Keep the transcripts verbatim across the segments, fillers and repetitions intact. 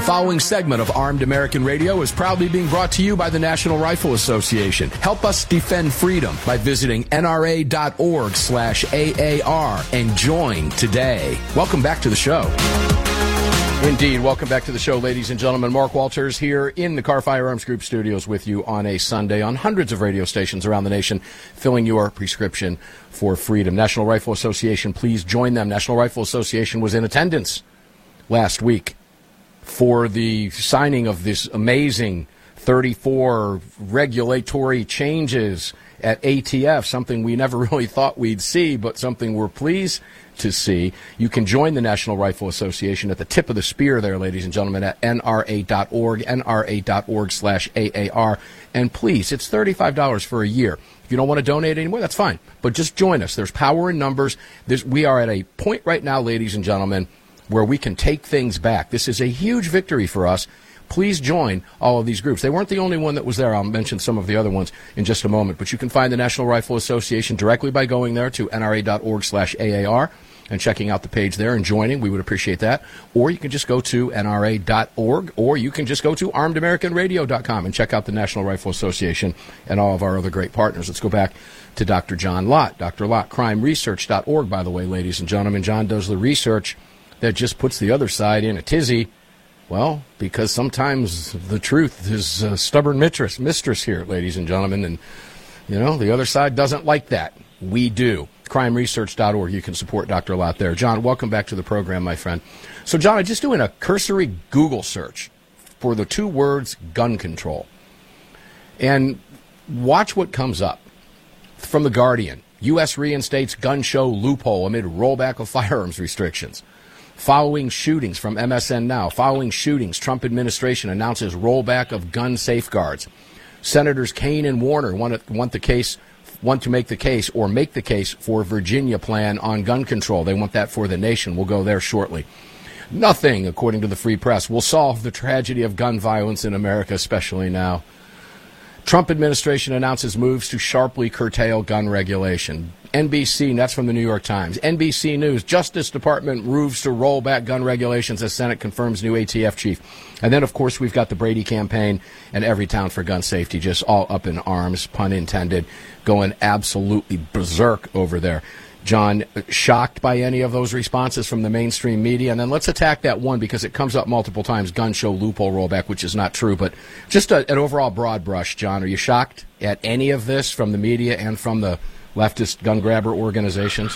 following segment of Armed American Radio is proudly being brought to you by the National Rifle Association. Help us defend freedom by visiting N R A dot org slash A A R and join today. Welcome back to the show. Indeed, welcome back to the show, ladies and gentlemen. Mark Walters here in the Kahr Firearms Group studios with you on a Sunday on hundreds of radio stations around the nation, filling your prescription for freedom. National Rifle Association, please join them. National Rifle Association was in attendance last week for the signing of this amazing thirty-four regulatory changes at A T F, something we never really thought we'd see, but something we're pleased to see. You can join the National Rifle Association at the tip of the spear there, ladies and gentlemen, at N R A dot org, N R A dot org slash A A R. And please, it's thirty-five dollars for a year. If you don't want to donate anymore, that's fine. But just join us. There's power in numbers. There's, we are at a point right now, ladies and gentlemen, where we can take things back. This is a huge victory for us. Please join all of these groups. They weren't the only one that was there. I'll mention some of the other ones in just a moment. But you can find the National Rifle Association directly by going there to N R A dot org slash A A R and checking out the page there and joining. We would appreciate that. Or you can just go to N R A dot org, or you can just go to armed american radio dot com and check out the National Rifle Association and all of our other great partners. Let's go back to Doctor John Lott. Doctor Lott, crime research dot org, by the way, ladies and gentlemen. John does the research that just puts the other side in a tizzy. Well, because sometimes the truth is a stubborn mistress, mistress here, ladies and gentlemen. And, you know, the other side doesn't like that. We do. crime research dot org. You can support Doctor Lott there. John, welcome back to the program, my friend. So, John, I'm just doing a cursory Google search for the two words gun control. And watch what comes up. From The Guardian, U S reinstates gun show loophole amid rollback of firearms restrictions. Following shootings, from M S N Now, following shootings, Trump administration announces rollback of gun safeguards. Senators Kaine and Warner want to, want the case, want to make the case or make the case for Virginia plan on gun control. They want that for the nation. We'll go there shortly. Nothing, according to the Free Press, will solve the tragedy of gun violence in America, especially now. Trump administration announces moves to sharply curtail gun regulation. N B C, that's from the New York Times. N B C News, Justice Department moves to roll back gun regulations as Senate confirms new A T F chief. And then, of course, we've got the Brady campaign and Everytown for Gun Safety, just all up in arms, pun intended, going absolutely berserk over there. John, shocked by any of those responses from the mainstream media? And then let's attack that one because it comes up multiple times, gun show loophole rollback, which is not true. But just a, an overall broad brush, John, are you shocked at any of this from the media and from the leftist gun grabber organizations?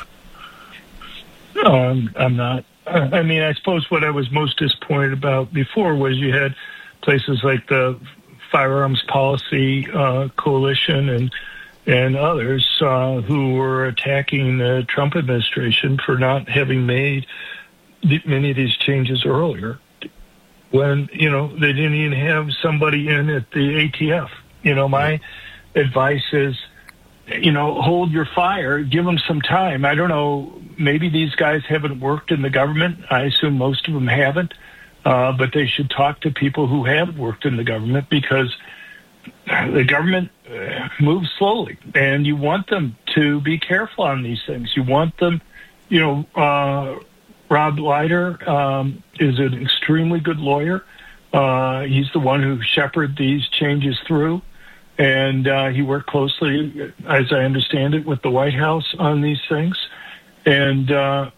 No, I'm, I'm not. I mean, I suppose what I was most disappointed about before was you had places like the Firearms Policy uh, Coalition and and others uh, who were attacking the Trump administration for not having made the, many of these changes earlier when, you know, they didn't even have somebody in at the A T F. You know, my advice is, you know, hold your fire, give them some time. I don't know, maybe these guys haven't worked in the government. I assume most of them haven't, uh, but they should talk to people who have worked in the government because the government uh, moves slowly, and you want them to be careful on these things. You want them, you know, uh, Rob Leiter um, is an extremely good lawyer. Uh, he's the one who shepherded these changes through, and uh, he worked closely, as I understand it, with the White House on these things. And, uh,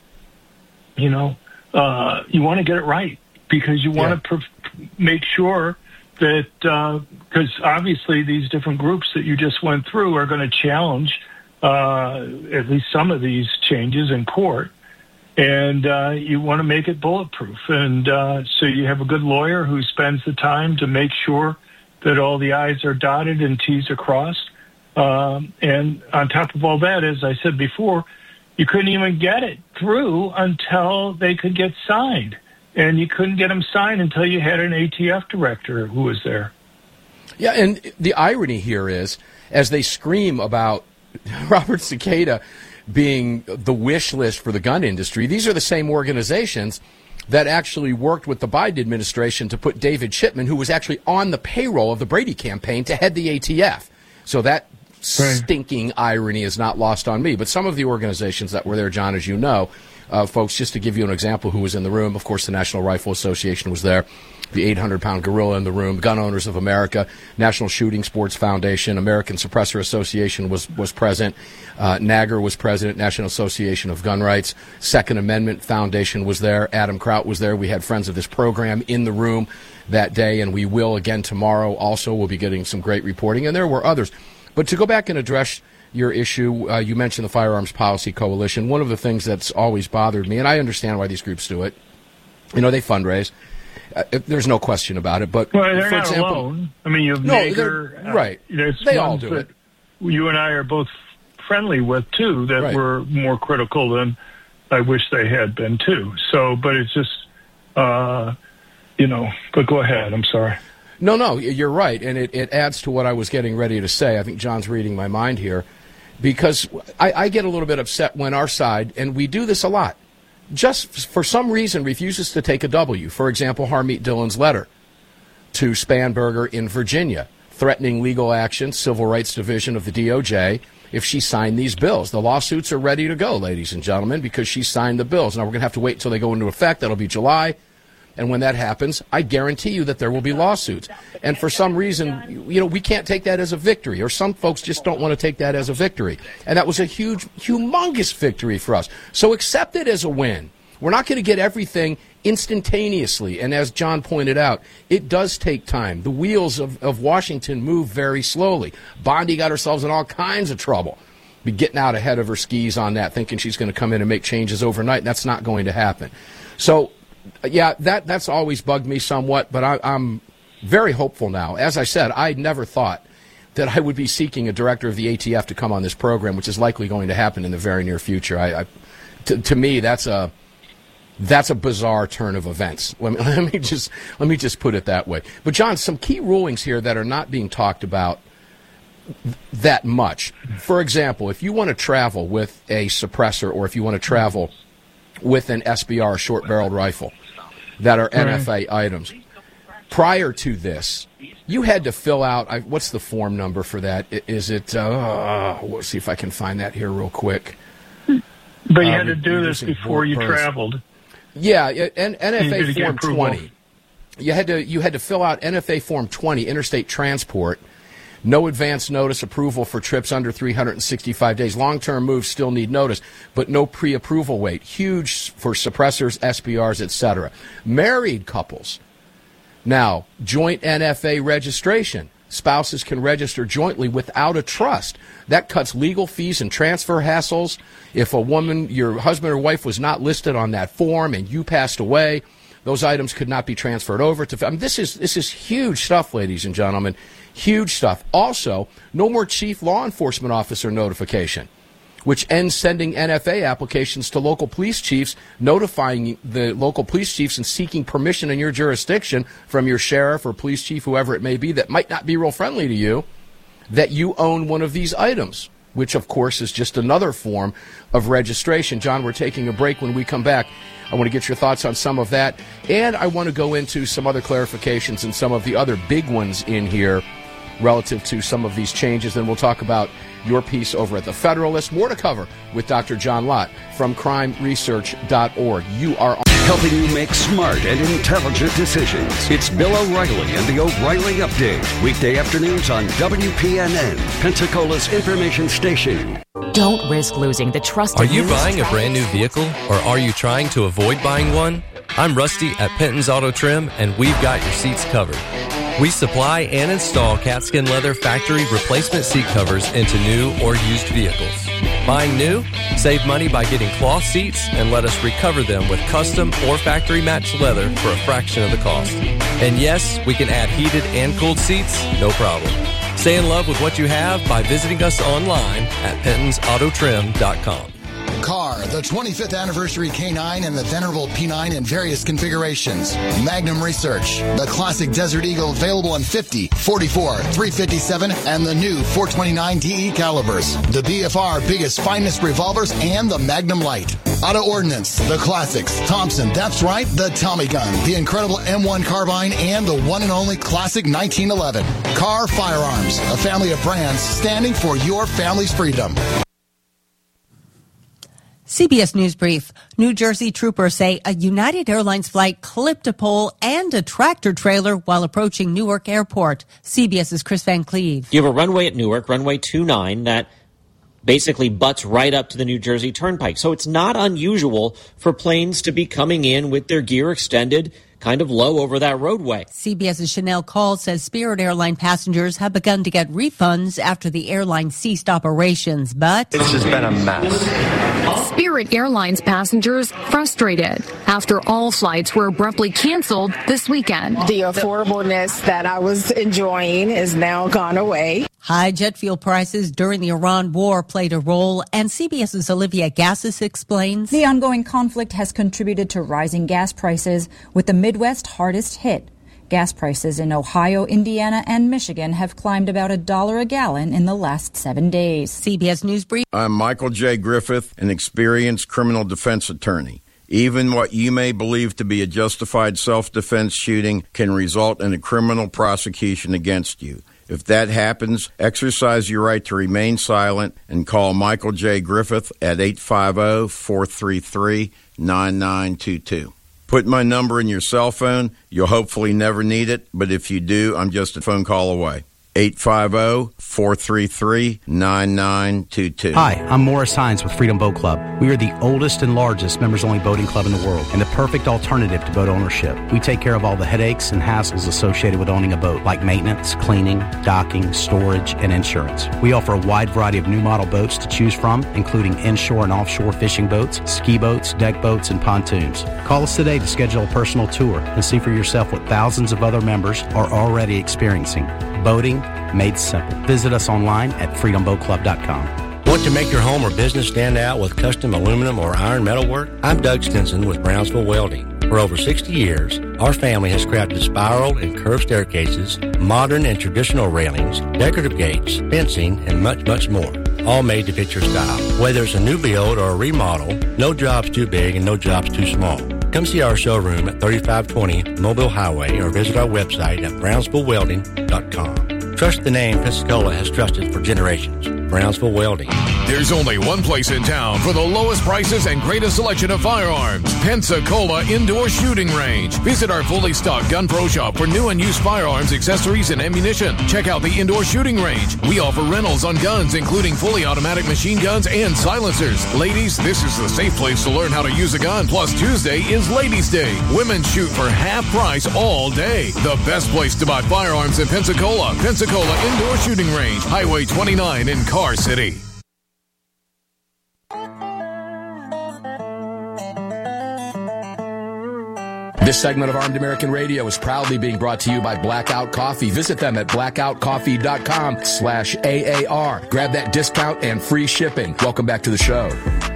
you know, uh, you want to get it right because you want to yeah. pr- make sure that because uh, obviously these different groups that you just went through are going to challenge uh, at least some of these changes in court, and uh, you want to make it bulletproof. And uh, so you have a good lawyer who spends the time to make sure that all the I's are dotted and T's are crossed. Um, and on top of all that, as I said before, you couldn't even get it through until they could get signed. And you couldn't get them signed until you had an A T F director who was there. Yeah, and the irony here is, as they scream about Robert Cicada being the wish list for the gun industry, these are the same organizations that actually worked with the Biden administration to put David Shipman, who was actually on the payroll of the Brady campaign, to head the A T F. So that stinking irony is not lost on me. But some of the organizations that were there, John, as you know, uh, folks, just to give you an example who was in the room. Of course, the National Rifle Association was there. The eight hundred pound gorilla in the room, Gun Owners of America, National Shooting Sports Foundation, American Suppressor Association was, was present, uh, NAGR was president, National Association of Gun Rights, Second Amendment Foundation was there, Adam Kraut was there. We had friends of this program in the room that day, and we will again tomorrow. Also, we'll be getting some great reporting, and there were others. But to go back and address your issue, uh, you mentioned the Firearms Policy Coalition. One of the things that's always bothered me, and I understand why these groups do it, you know, they fundraise. Uh, there's no question about it. But well, they're for not example, alone. I mean, you have no, Nager, uh, right? There's they all do that it. You and I are both friendly with too. That right. were more critical than I wish they had been too. So, but it's just, uh, you know. But go ahead. I'm sorry. No, no, you're right, and it, it adds to what I was getting ready to say. I think John's reading my mind here, because I, I get a little bit upset when our side, and we do this a lot, just for some reason refuses to take a W. For example, Harmeet Dillon's letter to Spanberger in Virginia, threatening legal action, Civil Rights Division of the D O J, if she signed these bills. The lawsuits are ready to go, ladies and gentlemen, because she signed the bills. Now, we're going to have to wait until they go into effect. That'll be July. And when that happens, I guarantee you that there will be lawsuits. And for some reason, you know, we can't take that as a victory, or some folks just don't want to take that as a victory. And that was a huge, humongous victory for us. So accept it as a win. We're not going to get everything instantaneously. And as John pointed out, it does take time. The wheels of, of Washington move very slowly. Bondi got herself in all kinds of trouble. Be getting out ahead of her skis on that, thinking she's going to come in and make changes overnight. That's not going to happen. So, yeah, that that's always bugged me somewhat, but I, I'm very hopeful now. As I said, I never thought that I would be seeking a director of the A T F to come on this program, which is likely going to happen in the very near future. I, I to, to me, that's a that's a bizarre turn of events. Let me, let me just let me just put it that way. But John, some key rulings here that are not being talked about that much. For example, if you want to travel with a suppressor, or if you want to travel with an S B R, a short-barreled rifle, that are N F A items. Prior to this, you had to fill out, I, what's the form number for that? Is it, uh, we'll see if I can find that here real quick. But you uh, had to do this before you purse. traveled. Yeah, N- N F A Form twenty. You had to you had to fill out N F A Form twenty, interstate transport. No advance notice approval for trips under three hundred sixty-five days. Long-term moves still need notice, but no pre-approval wait. Huge for suppressors, S B Rs, et cetera. Married couples. Now, joint N F A registration. Spouses can register jointly without a trust. That cuts legal fees and transfer hassles. If a woman, your husband or wife was not listed on that form and you passed away, those items could not be transferred over to. I mean, this is this is huge stuff, ladies and gentlemen. Huge stuff. Also, no more chief law enforcement officer notification, which ends sending N F A applications to local police chiefs, notifying the local police chiefs and seeking permission in your jurisdiction from your sheriff or police chief, whoever it may be, that might not be real friendly to you, that you own one of these items, which, of course, is just another form of registration. John, we're taking a break. When we come back, I want to get your thoughts on some of that, and I want to go into some other clarifications and some of the other big ones in here relative to some of these changes. Then we'll talk about your piece over at the Federalist. More to cover with Doctor John Lott from crime research dot org. You are on- helping you make smart and intelligent decisions. It's Bill O'Reilly and the O'Reilly Update. Weekday afternoons on W P N N, Pensacola's information station. Don't risk losing the trust Are of you new buying a Australians. brand new vehicle, or are you trying to avoid buying one? I'm Rusty at Penton's Auto Trim, and we've got your seats covered. We supply and install Catskin Leather factory replacement seat covers into new or used vehicles. Buying new? Save money by getting cloth seats and let us recover them with custom or factory matched leather for a fraction of the cost. And yes, we can add heated and cooled seats, no problem. Stay in love with what you have by visiting us online at Pentons Auto Trim dot com. Car, the twenty-fifth anniversary K nine and the venerable P nine in various configurations. Magnum Research, the classic Desert Eagle available in fifty, forty-four, three fifty-seven, and the new four twenty-nine D E calibers. The B F R biggest, finest revolvers, and the Magnum Light. Auto Ordnance, the classics. Thompson, that's right, the Tommy gun, the incredible M one carbine, and the one and only classic nineteen eleven. Car Firearms, a family of brands standing for your family's freedom. C B S News Brief. New Jersey troopers say a United Airlines flight clipped a pole and a tractor trailer while approaching Newark Airport. CBS's Chris Van Cleve. You have a runway at Newark, runway two nine, that basically butts right up to the New Jersey Turnpike. So it's not unusual for planes to be coming in with their gear extended kind of low over that roadway. CBS's Chanel Call says Spirit Airline passengers have begun to get refunds after the airline ceased operations, but it's just been a mess. Spirit Airlines passengers frustrated after all flights were abruptly canceled this weekend. The affordableness that I was enjoying is now gone away. High jet fuel prices during the Iran war played a role, and CBS's Olivia Gassis explains. The ongoing conflict has contributed to rising gas prices, with the Midwest hardest hit. Gas prices in Ohio, Indiana, and Michigan have climbed about a dollar a gallon in the last seven days. C B S News Brief. I'm Michael J. Griffith, an experienced criminal defense attorney. Even what you may believe to be a justified self-defense shooting can result in a criminal prosecution against you. If that happens, exercise your right to remain silent and call Michael J. Griffith at eight five zero, four three three, nine nine two two. Put my number in your cell phone. You'll hopefully never need it, but if you do, I'm just a phone call away. eight five zero, four three three, nine nine two two. Hi, I'm Morris Hines with Freedom Boat Club. We are the oldest and largest members-only boating club in the world and the perfect alternative to boat ownership. We take care of all the headaches and hassles associated with owning a boat, like maintenance, cleaning, docking, storage, and insurance. We offer a wide variety of new model boats to choose from, including inshore and offshore fishing boats, ski boats, deck boats, and pontoons. Call us today to schedule a personal tour and see for yourself what thousands of other members are already experiencing. Boating made simple. Visit us online at freedom boat club dot com. Want to make your home or business stand out with custom aluminum or iron metal work? I'm Doug Stinson with Brownsville Welding. For over sixty years, our family has crafted spiral and curved staircases, modern and traditional railings, decorative gates, fencing, and much, much more. All made to fit your style. Whether it's a new build or a remodel, no job's too big and no job's too small. Come see our showroom at thirty-five twenty Mobile Highway or visit our website at brownsville welding dot com. Trust the name Pensacola has trusted for generations. Brownsville Welding. There's only one place in town for the lowest prices and greatest selection of firearms. Pensacola Indoor Shooting Range. Visit our fully stocked Gun Pro Shop for new and used firearms, accessories, and ammunition. Check out the Indoor Shooting Range. We offer rentals on guns, including fully automatic machine guns and silencers. Ladies, this is the safe place to learn how to use a gun. Plus, Tuesday is Ladies' Day. Women shoot for half price all day. The best place to buy firearms in Pensacola. Pensacola Indoor Shooting Range. Highway twenty-nine in Car City. This segment of Armed American Radio is proudly being brought to you by Blackout Coffee. Visit them at blackout coffee dot com slash A A R. Grab that discount and free shipping. Welcome back to the show.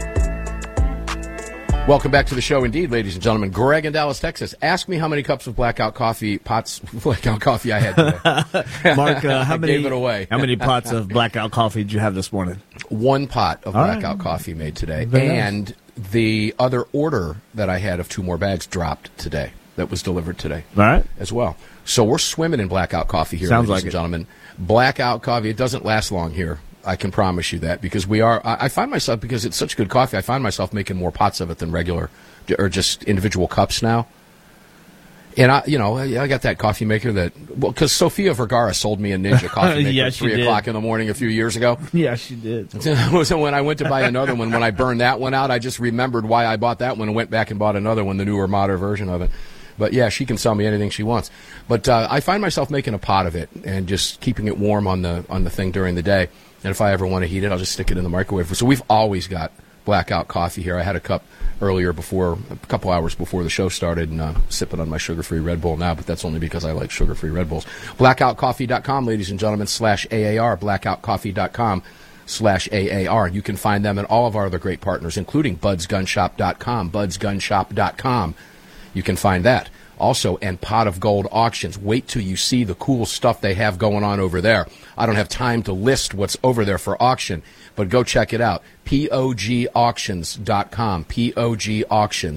Welcome back to the show indeed, ladies and gentlemen. Greg in Dallas, Texas. Ask me how many cups of Blackout Coffee, pots, Blackout Coffee I had today. Mark, uh, how I many, gave it away. How many pots of Blackout Coffee did you have this morning? One pot of All Blackout right. Coffee made today. Very and nice. The other order that I had of two more bags dropped today. That was delivered today. All right. As well. So we're swimming in Blackout Coffee here, Sounds ladies like and it. gentlemen. Blackout Coffee, it doesn't last long here. I can promise you that, because we are, I I find myself, because it's such good coffee, I find myself making more pots of it than regular, or just individual cups now. And I, you know, I got that coffee maker that, well, because Sofia Vergara sold me a Ninja coffee maker Yeah, at she three did. o'clock in the morning a few years ago. Yeah, she did. So when I went to buy another one, when I burned that one out, I just remembered why I bought that one and went back and bought another one, the newer, modern version of it. But yeah, she can sell me anything she wants. But uh, I find myself making a pot of it and just keeping it warm on the on the thing during the day. And if I ever want to heat it, I'll just stick it in the microwave. So we've always got Blackout Coffee here. I had a cup earlier before, a couple hours before the show started, and uh, sipping on my sugar-free Red Bull now, but that's only because I like sugar-free Red Bulls. blackout coffee dot com, ladies and gentlemen, slash A A R, blackout coffee dot com slash A A R. You can find them and all of our other great partners, including buds gun shop dot com, buds gun shop dot com. You can find that. Also, and Pot of Gold Auctions. Wait till you see the cool stuff they have going on over there. I don't have time to list what's over there for auction, but go check it out. P O G auctions dot com. P O G auctions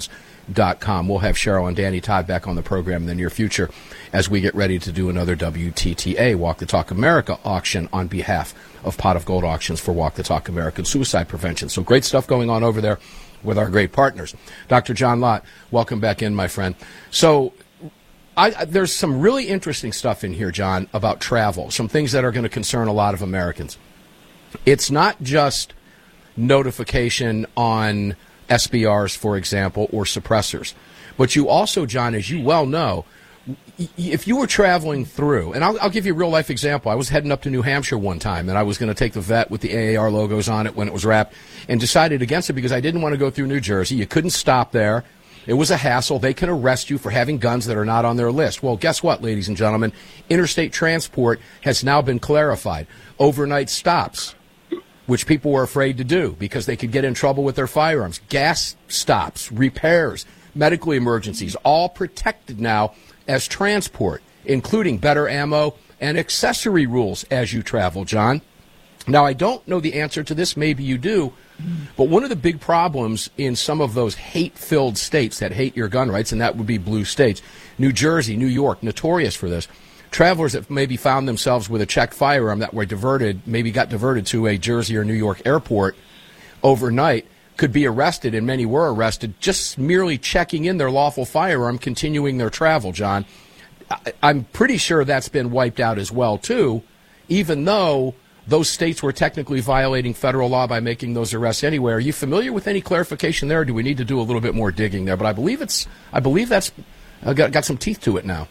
dot com. We'll have Cheryl and Danny Todd back on the program in the near future as we get ready to do another W T T A, Walk the Talk America auction on behalf of Pot of Gold Auctions for Walk the Talk America and suicide prevention. So great stuff going on over there with our great partners. Doctor John Lott, welcome back in, my friend. So I, there's some really interesting stuff in here, John, about travel, some things that are going to concern a lot of Americans. It's not just notification on S B Rs, for example, or suppressors. But you also, John, as you well know, if you were traveling through, and I'll, I'll give you a real-life example. I was heading up to New Hampshire one time, and I was going to take the vet with the A A R logos on it when it was wrapped, and decided against it because I didn't want to go through New Jersey. You couldn't stop there. It was a hassle. They can arrest you for having guns that are not on their list. Well, guess what, ladies and gentlemen? Interstate transport has now been clarified. Overnight stops, which people were afraid to do because they could get in trouble with their firearms. Gas stops, repairs, medical emergencies, all protected now as transport, including better ammo and accessory rules as you travel, John. Now, I don't know the answer to this. Maybe you do. But one of the big problems in some of those hate-filled states that hate your gun rights, and that would be blue states, New Jersey, New York, notorious for this, travelers that maybe found themselves with a checked firearm that were diverted, maybe got diverted to a Jersey or New York airport overnight, could be arrested, and many were arrested, just merely checking in their lawful firearm, continuing their travel, John. I'm pretty sure that's been wiped out as well, too, even though those states were technically violating federal law by making those arrests anyway. Are you familiar with any clarification there, or do we need to do a little bit more digging there? But I believe it's, I believe that's uh, got, got some teeth to it now.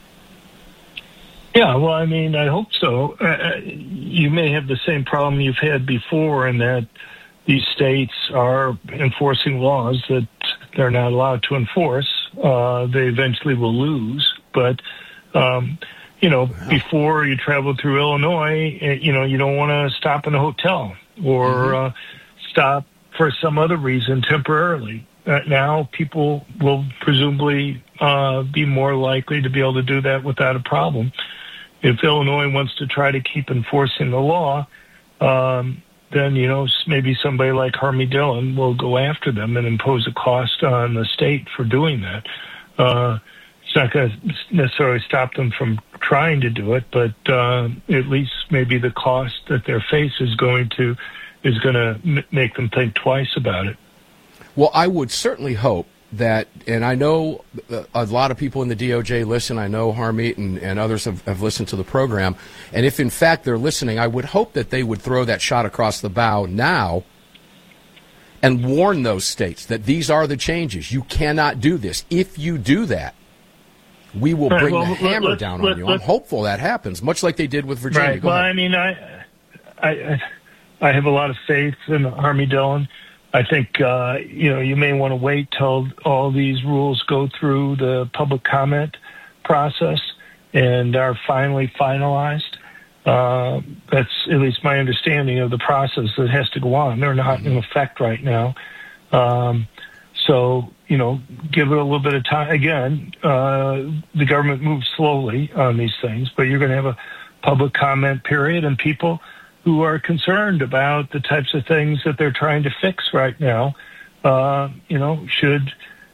Yeah, well, I mean, I hope so. Uh, you may have the same problem you've had before in that these states are enforcing laws that they're not allowed to enforce. Uh, they eventually will lose. But, um, you know, wow. before you travel through Illinois, you know, you don't want to stop in a hotel or mm-hmm. uh, stop for some other reason temporarily. Uh, now people will presumably uh, be more likely to be able to do that without a problem. If Illinois wants to try to keep enforcing the law, um, then, you know, maybe somebody like Harmy Dillon will go after them and impose a cost on the state for doing that. Uh, it's not going to necessarily stop them from trying to do it, but uh, at least maybe the cost that their face is going to is going to m- make them think twice about it. Well, I would certainly hope that, and I know a lot of people in the D O J listen. I know Harmeet and, and others have, have listened to the program. And if, in fact, they're listening, I would hope that they would throw that shot across the bow now and warn those states that these are the changes. You cannot do this. If you do that, we will right, bring well, the hammer let, down let, on you. let, I'm hopeful that happens, much like they did with Virginia. Right. Go well, ahead. I mean, I, I, I have a lot of faith in Harmy Dillon. I think, uh, you know, you may want to wait till all these rules go through the public comment process and are finally finalized. Uh, that's at least my understanding of the process that has to go on. They're not in effect right now. Um, so, you know, give it a little bit of time. Again, uh, the government moves slowly on these things, but you're going to have a public comment period, and people who are concerned about the types of things that they're trying to fix right now, uh, you know, should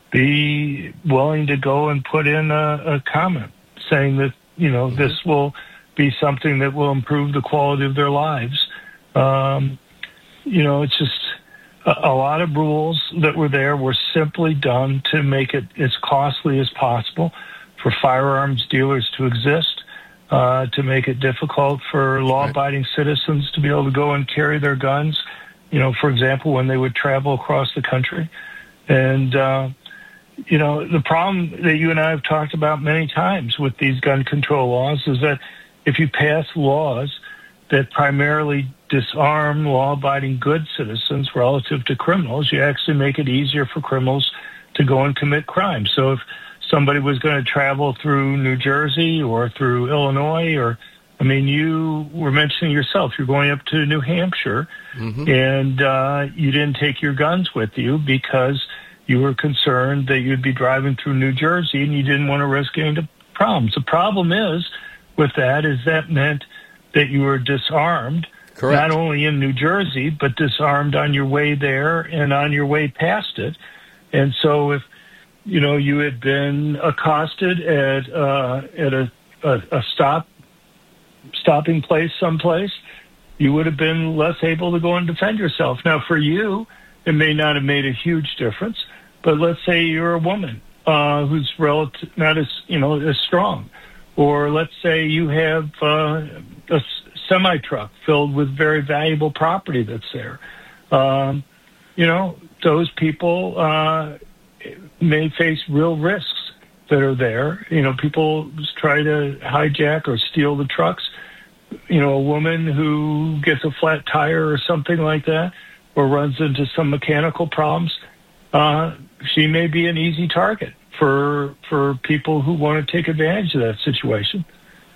be willing to go and put in a, a comment saying that, you know, mm-hmm. this will be something that will improve the quality of their lives. Um, you know, it's just a, a lot of rules that were there were simply done to make it as costly as possible for firearms dealers to exist. Uh, to make it difficult for law-abiding citizens to be able to go and carry their guns, you know, for example, when they would travel across the country. And, uh, you know, the problem that you and I have talked about many times with these gun control laws is that if you pass laws that primarily disarm law-abiding good citizens relative to criminals, you actually make it easier for criminals to go and commit crimes. So if somebody was going to travel through New Jersey or through Illinois, or, I mean, you were mentioning yourself, you're going up to New Hampshire, mm-hmm. and uh, you didn't take your guns with you because you were concerned that you'd be driving through New Jersey and you didn't want to risk getting into problems. The problem is with that is that meant that you were disarmed, Correct. Not only in New Jersey, but disarmed on your way there and on your way past it. And so if you know, you had been accosted at uh, at a, a, a stop stopping place someplace, you would have been less able to go and defend yourself. Now, for you, it may not have made a huge difference, but let's say you're a woman uh, who's relative, not as, you know, as strong. Or let's say you have uh, a semi-truck filled with very valuable property that's there. Um, you know, those people uh, may face real risks that are there. You know, people try to hijack or steal the trucks. You know, a woman who gets a flat tire or something like that, or runs into some mechanical problems, uh, she may be an easy target for for people who want to take advantage of that situation.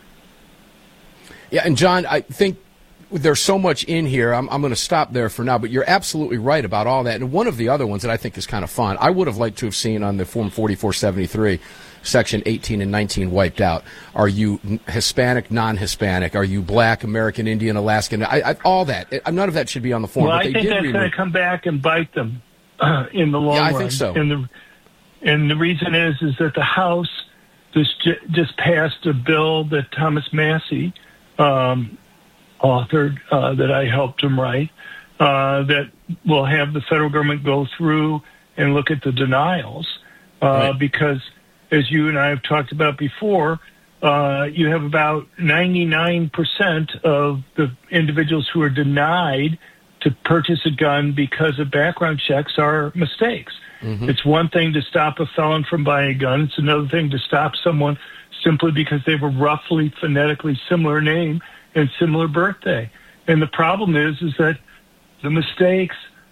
Yeah, and John, I think there's so much in here. I'm, I'm going to stop there for now, but you're absolutely right about all that. And one of the other ones that I think is kind of fun, I would have liked to have seen on the Form forty-four seventy-three, Section eighteen and nineteen wiped out. Are you Hispanic, non-Hispanic? Are you Black, American, Indian, Alaskan? I, I, all that. None of that should be on the form. Well, but I they think did that's re- going to come back and bite them uh, in the long yeah, run. I think so. And the, and the reason is is that the House just, just passed a bill that Thomas Massey um, authored, uh, that I helped him write, uh, that will have the federal government go through and look at the denials, uh, right. because as you and I have talked about before, uh, you have about ninety-nine percent of the individuals who are denied to purchase a gun because of background checks are mistakes. Mm-hmm. It's one thing to stop a felon from buying a gun. It's another thing to stop someone simply because they have a roughly phonetically similar name and similar birthday. And the problem is, is that the mistakes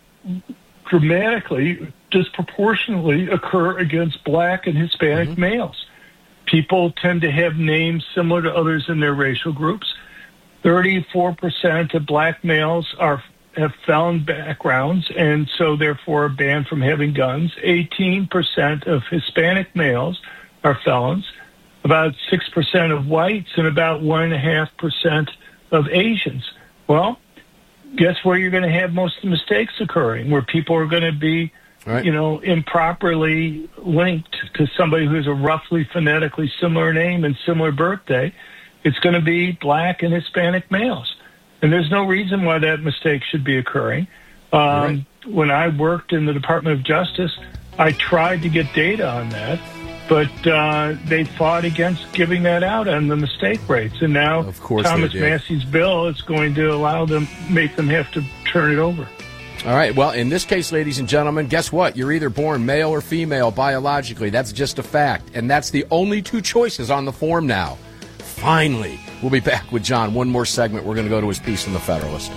dramatically, disproportionately occur against Black and Hispanic mm-hmm. males. People tend to have names similar to others in their racial groups. thirty-four percent of Black males are have felon backgrounds and so therefore are banned from having guns. eighteen percent of Hispanic males are felons. About six percent of whites and about one point five percent of Asians. Well, guess where you're going to have most of the mistakes occurring, where people are going to be, right. you know, improperly linked to somebody who has a roughly phonetically similar name and similar birthday. It's going to be Black and Hispanic males. And there's no reason why that mistake should be occurring. Um, right. When I worked in the Department of Justice, I tried to get data on that, but uh, they fought against giving that out on the mistake rates. And now of course Thomas Massey's bill is going to allow them, make them have to turn it over. All right. Well, in this case, ladies and gentlemen, guess what? You're either born male or female biologically. That's just a fact. And that's the only two choices on the form now. Finally. We'll be back with John. One more segment. We're going to go to his piece in the Federalist.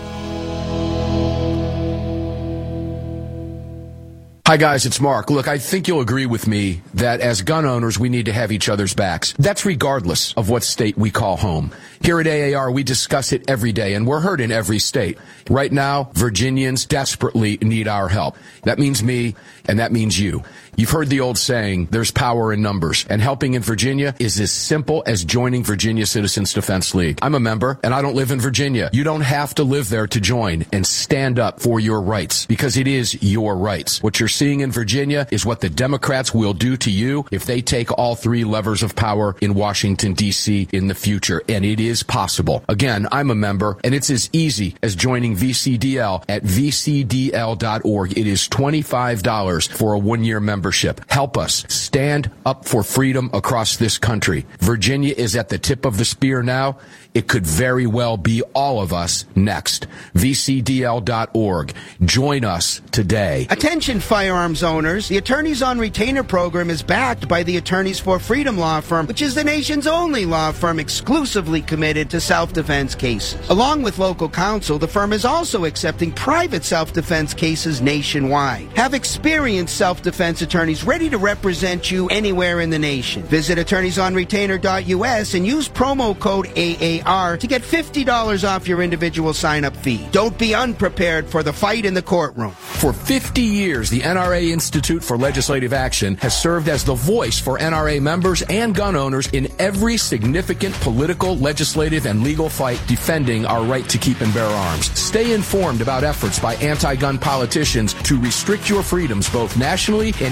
Hi, guys, it's Mark. Look, I think you'll agree with me that as gun owners, we need to have each other's backs. That's regardless of what state we call home. Here at A A R, we discuss it every day, and we're heard in every state. Right now, Virginians desperately need our help. That means me, and that means you. You've heard the old saying, there's power in numbers, and helping in Virginia is as simple as joining Virginia Citizens Defense League. I'm a member, and I don't live in Virginia. You don't have to live there to join and stand up for your rights, because it is your rights. What you're seeing in Virginia is what the Democrats will do to you if they take all three levers of power in Washington, D C in the future, and it is possible. Again, I'm a member, and it's as easy as joining V C D L at v c d l dot org. It is twenty-five dollars for a one-year membership. Help us stand up for freedom across this country. Virginia is at the tip of the spear now. It could very well be all of us next. v c d l dot org. Join us today. Attention firearms owners. The Attorneys on Retainer program is backed by the Attorneys for Freedom law firm, which is the nation's only law firm exclusively committed to self-defense cases. Along with local counsel, the firm is also accepting private self-defense cases nationwide. Have experienced self-defense attorneys ready to represent you anywhere in the nation. Visit attorneys on retainer dot u s and use promo code A A R to get fifty dollars off your individual sign-up fee. Don't be unprepared for the fight in the courtroom. For fifty years, the N R A Institute for Legislative Action has served as the voice for N R A members and gun owners in every significant political, legislative, and legal fight defending our right to keep and bear arms. Stay informed about efforts by anti-gun politicians to restrict your freedoms both nationally and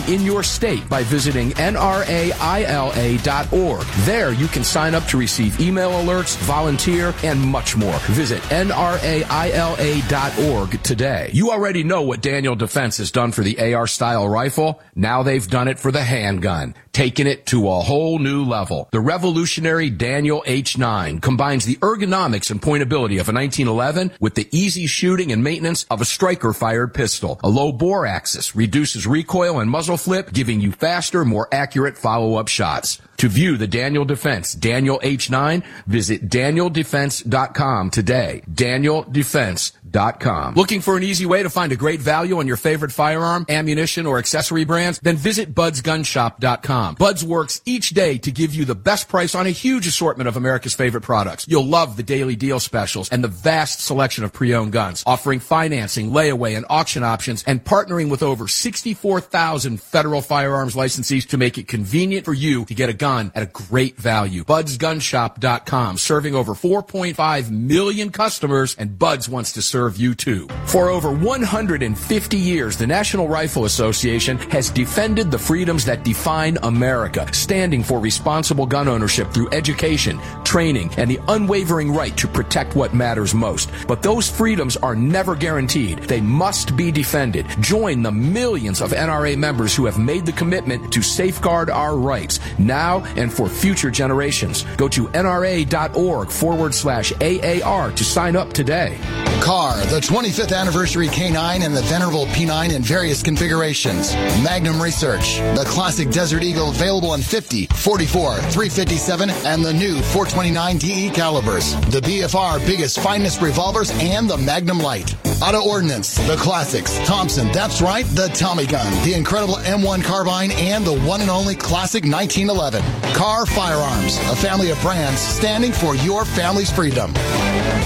in your state by visiting N R A I L A dot org. There you can sign up to receive email alerts, volunteer, and much more. Visit N R A I L A dot org today. You already know what Daniel Defense has done for the A R-style rifle. Now they've done it for the handgun, taking it to a whole new level. The revolutionary Daniel H nine combines the ergonomics and pointability of a nineteen eleven with the easy shooting and maintenance of a striker-fired pistol. A low bore axis reduces recoil and muzzle flip, giving you faster, more accurate follow-up shots. To view the Daniel Defense Daniel H nine, visit daniel defense dot com today. daniel defense dot com. Looking for an easy way to find a great value on your favorite firearm, ammunition, or accessory brands? Then visit buds gun shop dot com. Buds works each day to give you the best price on a huge assortment of America's favorite products. You'll love the daily deal specials and the vast selection of pre-owned guns, offering financing, layaway, and auction options, and partnering with over sixty-four thousand federal firearms licensees to make it convenient for you to get a gun at a great value. buds gun shop dot com, serving over four point five million customers, and Buds wants to serve you too. For over one hundred fifty years, the National Rifle Association has defended the freedoms that define America, standing for responsible gun ownership through education, training, and the unwavering right to protect what matters most. But those freedoms are never guaranteed. They must be defended. Join the millions of N R A members who have made the commitment to safeguard our rights now and for future generations. Go to N R A dot org forward slash A A R to sign up today. Car, the twenty-fifth anniversary K nine and the venerable P nine in various configurations. Magnum Research, the classic Desert Eagle available in fifty, forty-four, three fifty-seven, and the new four twenty-nine D E calibers. The B F R biggest, finest revolvers and the Magnum Light. Auto Ordnance, the classics. Thompson, that's right, the Tommy gun, the incredible M one carbine, and the one and only classic nineteen eleven. Car Firearms, a family of brands standing for your family's freedom.